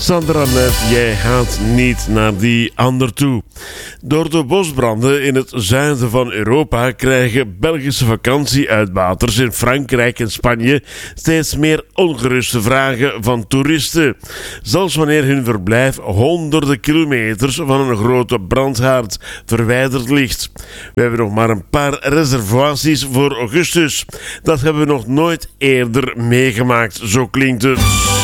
Sandra Net, jij gaat niet naar die ander toe. Door de bosbranden in het zuiden van Europa krijgen Belgische vakantieuitbaters in Frankrijk en Spanje steeds meer ongeruste vragen van toeristen. Zelfs wanneer hun verblijf honderden kilometers van een grote brandhaard verwijderd ligt. We hebben nog maar een paar reservaties voor augustus. Dat hebben we nog nooit eerder meegemaakt, zo klinkt het.